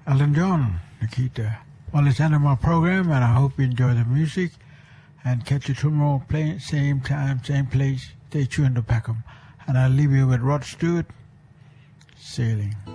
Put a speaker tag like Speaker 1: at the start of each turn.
Speaker 1: Elton John, Nikita. Well, it's the end of my program, and I hope you enjoy the music. And catch you tomorrow, same time, same place. Stay tuned to Peckham. And I'll leave you with Rod Stewart, Sailing.